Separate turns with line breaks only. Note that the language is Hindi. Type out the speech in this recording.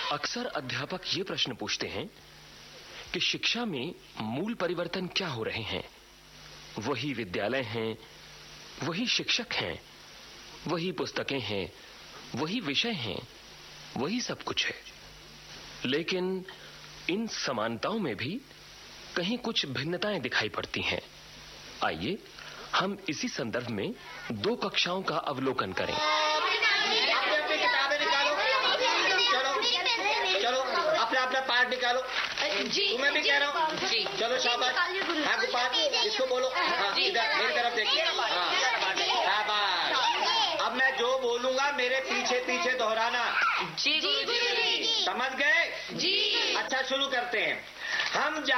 अक्सर अध्यापक ये प्रश्न पूछते हैं कि शिक्षा में मूल परिवर्तन क्या हो रहे हैं। वही विद्यालय हैं, वही शिक्षक हैं, वही पुस्तकें हैं, वही विषय हैं, वही सब कुछ है। लेकिन इन समानताओं में भी कहीं कुछ भिन्नताएं दिखाई पड़ती हैं। आइए हम इसी संदर्भ में 2 कक्षाओं का अवलोकन करें।
अपनी किताबें निकालो। चलो अपना पाठ निकालो। जी, तुम्हें भी कह रहा हूँ। जी, चलो शाबाश। हाँ गोपाल, इसको बोलो। हाँ, इधर मेरी तरफ देखिए। शाबाश। अब मैं जो बोलूंगा मेरे पीछे पीछे दोहराना।
जी,
समझ गए?
जी।
अच्छा, शुरू करते हैं। हम